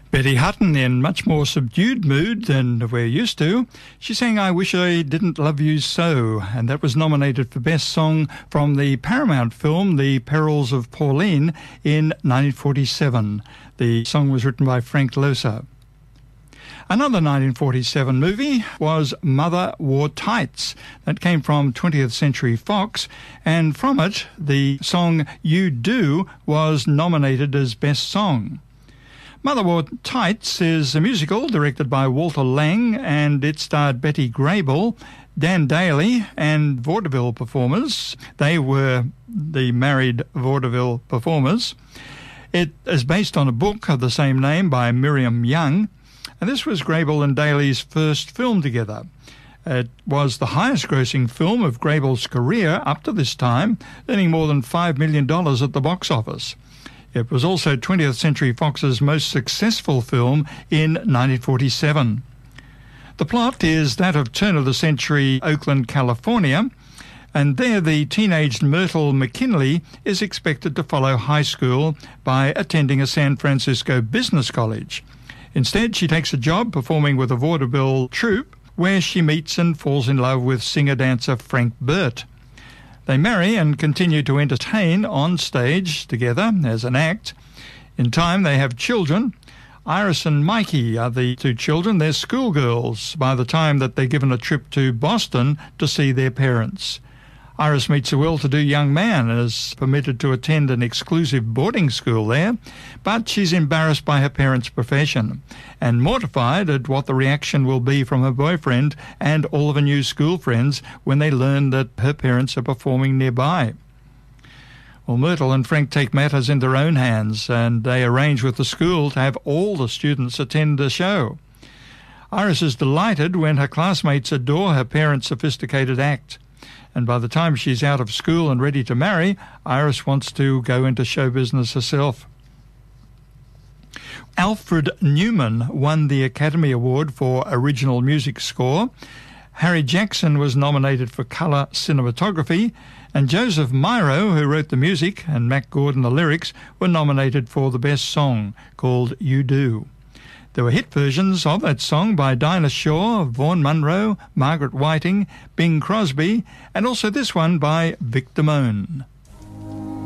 Betty Hutton, in much more subdued mood than we're used to, she sang I Wish I Didn't Love You So, and that was nominated for Best Song from the Paramount film The Perils of Pauline in 1947. The song was written by Frank Loesser. Another 1947 movie was Mother Wore Tights. That came from 20th Century Fox, and from it the song You Do was nominated as Best Song. Mother Wore Tights is a musical directed by Walter Lang, and it starred Betty Grable, Dan Daly and vaudeville performers. They were the married vaudeville performers. It is based on a book of the same name by Miriam Young, and this was Grable and Daly's first film together. It was the highest-grossing film of Grable's career up to this time, earning more than $5 million at the box office. It was also 20th Century Fox's most successful film in 1947. The plot is that of turn-of-the-century Oakland, California, and there the teenaged Myrtle McKinley is expected to follow high school by attending a San Francisco business college. Instead, she takes a job performing with a vaudeville troupe where she meets and falls in love with singer-dancer Frank Burt. They marry and continue to entertain on stage together as an act. In time, they have children. Iris and Mikey are the two children. They're schoolgirls by the time that they're given a trip to Boston to see their parents. Iris meets a well-to-do young man and is permitted to attend an exclusive boarding school there, but she's embarrassed by her parents' profession and mortified at what the reaction will be from her boyfriend and all of her new school friends when they learn that her parents are performing nearby. Well, Myrtle and Frank take matters in their own hands, and they arrange with the school to have all the students attend the show. Iris is delighted when her classmates adore her parents' sophisticated act. And by the time she's out of school and ready to marry, Iris wants to go into show business herself. Alfred Newman won the Academy Award for Original Music Score. Harry Jackson was nominated for Colour Cinematography, and Joseph Miro, who wrote the music, and Mac Gordon the lyrics, were nominated for the Best Song, called You Do. There were hit versions of that song by Dinah Shore, Vaughn Monroe, Margaret Whiting, Bing Crosby, and also this one by Vic Damone.